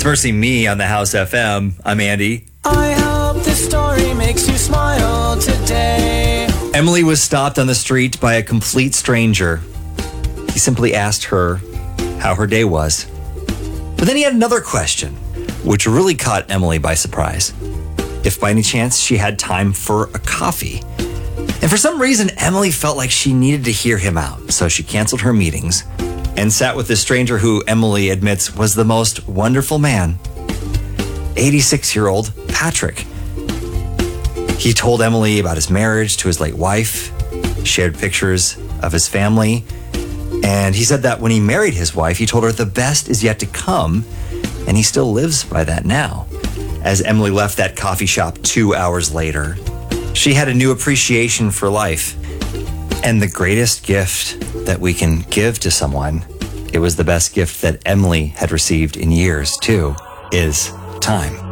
Mercy Me on the House FM. I'm Andy. I hope this story makes you smile today. Emily was stopped on the street by a complete stranger. He simply asked her how her day was. But then he had another question, which really caught Emily by surprise. If by any chance she had time for a coffee. And for some reason, Emily felt like she needed to hear him out. So she canceled her meetings and sat with this stranger who Emily admits was the most wonderful man, 86-year-old Patrick. He told Emily about his marriage to his late wife, shared pictures of his family, and he said that when he married his wife, he told her the best is yet to come, and he still lives by that now. As Emily left that coffee shop 2 hours later, she had a new appreciation for life. And the greatest gift that we can give to someone, it was the best gift that Emily had received in years too, is time.